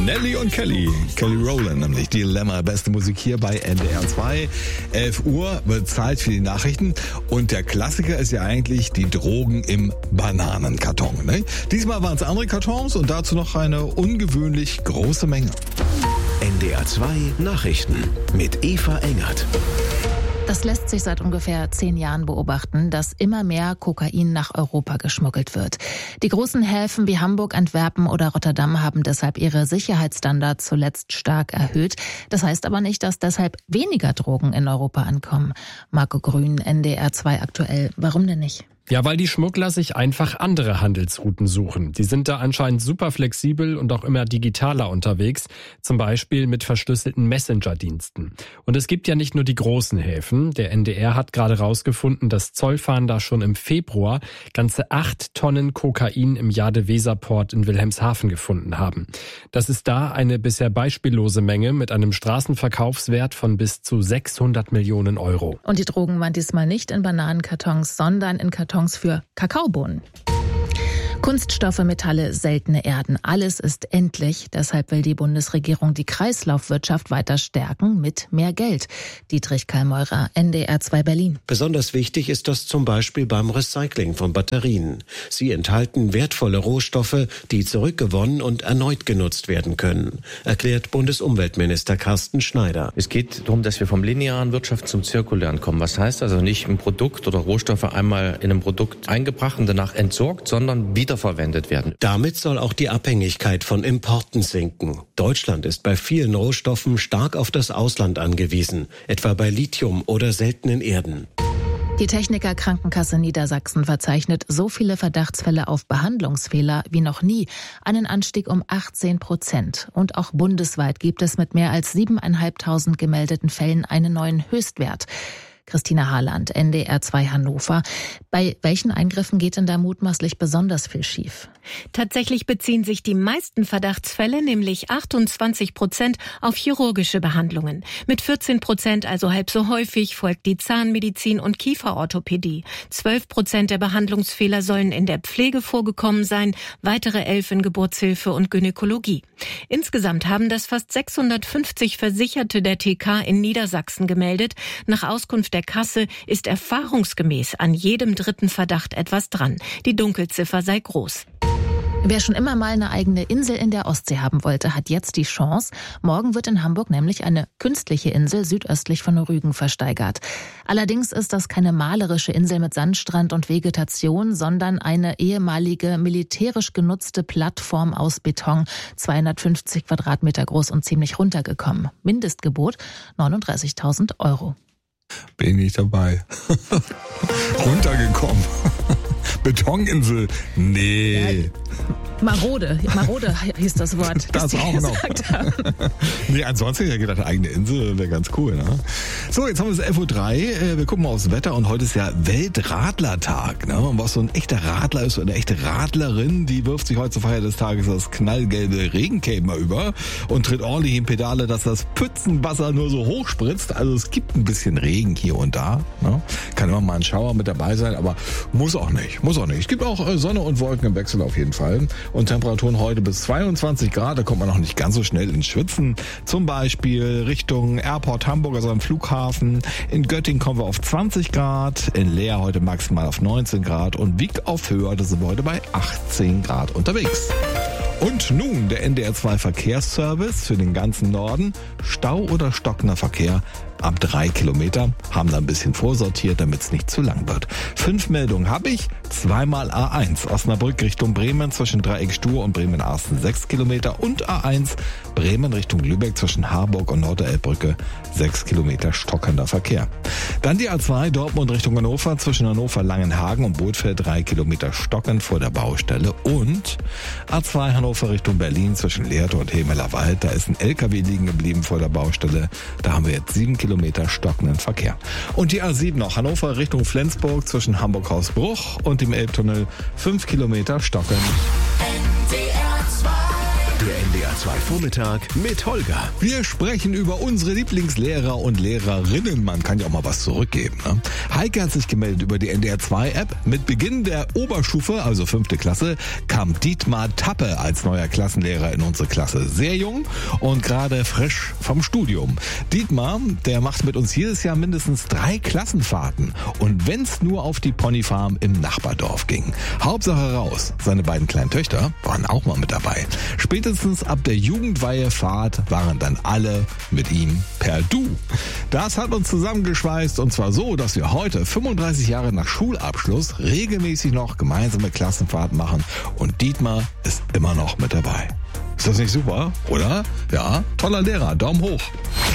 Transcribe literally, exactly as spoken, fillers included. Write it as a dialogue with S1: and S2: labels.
S1: Nelly und Kelly, Kelly Rowland, nämlich Dilemma, beste Musik hier bei N D R zwei. elf Uhr wird Zeit für die Nachrichten und der Klassiker ist ja eigentlich die Drogen im Bananenkarton. Ne? Diesmal waren es andere Kartons und dazu noch eine ungewöhnlich große Menge.
S2: N D R zwei Nachrichten mit Eva Engert.
S3: Das lässt sich seit ungefähr zehn Jahren beobachten, dass immer mehr Kokain nach Europa geschmuggelt wird. Die großen Häfen wie Hamburg, Antwerpen oder Rotterdam haben deshalb ihre Sicherheitsstandards zuletzt stark erhöht. Das heißt aber nicht, dass deshalb weniger Drogen in Europa ankommen. Marco Grün, N D R zwei aktuell. Warum denn nicht?
S4: Ja, weil die Schmuggler sich einfach andere Handelsrouten suchen. Die sind da anscheinend super flexibel und auch immer digitaler unterwegs, zum Beispiel mit verschlüsselten Messenger-Diensten. Und es gibt ja nicht nur die großen Häfen. Der N D R hat gerade rausgefunden, dass Zollfahnder schon im Februar ganze acht Tonnen Kokain im Jade-Weser-Port in Wilhelmshaven gefunden haben. Das ist da eine bisher beispiellose Menge mit einem Straßenverkaufswert von bis zu sechshundert Millionen Euro.
S3: Und die Drogen waren diesmal nicht in Bananenkartons, sondern in Kartons für Kakaobohnen. Kunststoffe, Metalle, seltene Erden, alles ist endlich. Deshalb will die Bundesregierung die Kreislaufwirtschaft weiter stärken mit mehr Geld. Dietrich Kallmeurer, N D R zwei Berlin.
S5: Besonders wichtig ist das zum Beispiel beim Recycling von Batterien. Sie enthalten wertvolle Rohstoffe, die zurückgewonnen und erneut genutzt werden können, erklärt Bundesumweltminister Carsten Schneider.
S6: Es geht darum, dass wir vom linearen Wirtschaft zum zirkulären kommen. Was heißt also nicht ein Produkt oder Rohstoffe einmal in einem Produkt eingebracht und danach entsorgt, sondern wieder verwendet werden.
S5: Damit soll auch die Abhängigkeit von Importen sinken. Deutschland ist bei vielen Rohstoffen stark auf das Ausland angewiesen, etwa bei Lithium oder seltenen Erden.
S3: Die Techniker Krankenkasse Niedersachsen verzeichnet so viele Verdachtsfälle auf Behandlungsfehler wie noch nie, einen Anstieg um achtzehn Prozent. Und auch bundesweit gibt es mit mehr als siebeneinhalbtausend gemeldeten Fällen einen neuen Höchstwert. Christina Harland, N D R zwei Hannover. Bei welchen Eingriffen geht denn da mutmaßlich besonders viel schief?
S7: Tatsächlich beziehen sich die meisten Verdachtsfälle, nämlich achtundzwanzig Prozent, auf chirurgische Behandlungen. Mit vierzehn Prozent, also halb so häufig, folgt die Zahnmedizin und Kieferorthopädie. zwölf Prozent der Behandlungsfehler sollen in der Pflege vorgekommen sein, weitere elf in Geburtshilfe und Gynäkologie. Insgesamt haben das fast sechshundertfünfzig Versicherte der T K in Niedersachsen gemeldet. Nach Auskunft der Kasse ist erfahrungsgemäß an jedem dritten Verdacht etwas dran. Die Dunkelziffer sei groß.
S3: Wer schon immer mal eine eigene Insel in der Ostsee haben wollte, hat jetzt die Chance. Morgen wird in Hamburg nämlich eine künstliche Insel südöstlich von Rügen versteigert. Allerdings ist das keine malerische Insel mit Sandstrand und Vegetation, sondern eine ehemalige militärisch genutzte Plattform aus Beton, zweihundertfünfzig Quadratmeter groß und ziemlich runtergekommen. Mindestgebot neununddreißigtausend Euro.
S1: Bin ich dabei. Runtergekommen. Betoninsel. Nee.
S3: Ja, marode. Marode hieß das Wort.
S1: Das auch noch. Nee, ansonsten hätte ich gedacht, eine eigene Insel wäre ganz cool. Ne? So, jetzt haben wir es elf Uhr drei. Wir gucken mal aufs Wetter und heute ist ja Weltradlertag. Ne? Und was so ein echter Radler ist, eine echte Radlerin, die wirft sich heute zur Feier des Tages das knallgelbe Regencape mal über und tritt ordentlich in Pedale, dass das Pfützenwasser nur so hoch spritzt. Also es gibt ein bisschen Regen hier und da. Ne? Kann immer mal ein Schauer mit dabei sein, aber muss auch nicht. Muss auch nicht. Es gibt auch Sonne und Wolken im Wechsel auf jeden Fall. Und Temperaturen heute bis zweiundzwanzig Grad. Da kommt man noch nicht ganz so schnell ins Schwitzen. Zum Beispiel Richtung Airport Hamburg, also am Flughafen. In Göttingen kommen wir auf zwanzig Grad. In Leer heute maximal auf neunzehn Grad. Und Wieg auf Höhe, da sind wir heute bei achtzehn Grad unterwegs. Und nun der N D R zwei Verkehrsservice für den ganzen Norden. Stau oder stockender Verkehr ab drei Kilometer. Haben da ein bisschen vorsortiert, damit es nicht zu lang wird. Fünf Meldungen habe ich. Zweimal A eins. Osnabrück Richtung Bremen zwischen Dreieck Stur und Bremen-Arsten sechs Kilometer. Und A eins Bremen Richtung Lübeck zwischen Harburg und Nord-Elbbrücke sechs Kilometer stockender Verkehr. Dann die A zwei Dortmund Richtung Hannover zwischen Hannover-Langenhagen und Bootfeld drei Kilometer stockend vor der Baustelle. Und A zwei Hannover Richtung Berlin zwischen Lehrte und Hemeler Wald. Da ist ein L K W liegen geblieben vor der Baustelle. Da haben wir jetzt sieben Kilometer stockenden Verkehr. Und die A sieben noch Hannover Richtung Flensburg zwischen Hamburg-Hausbruch und dem Elbtunnel fünf Kilometer stockend.
S2: Der N N D R zwei Vormittag mit Holger.
S1: Wir sprechen über unsere Lieblingslehrer und Lehrerinnen. Man kann ja auch mal was zurückgeben. Ne? Heike hat sich gemeldet über die N D R zwei App. Mit Beginn der Oberstufe, also fünfte Klasse, kam Dietmar Tappe als neuer Klassenlehrer in unsere Klasse. Sehr jung und gerade frisch vom Studium. Dietmar, der macht mit uns jedes Jahr mindestens drei Klassenfahrten. Und wenn's nur auf die Ponyfarm im Nachbardorf ging. Hauptsache raus. Seine beiden kleinen Töchter waren auch mal mit dabei. Spätestens ab der Jugendweihefahrt waren dann alle mit ihm per Du. Das hat uns zusammengeschweißt und zwar so, dass wir heute, fünfunddreißig Jahre nach Schulabschluss, regelmäßig noch gemeinsame Klassenfahrten machen und Dietmar ist immer noch mit dabei. Ist das nicht super, oder? Ja, toller Lehrer, Daumen hoch.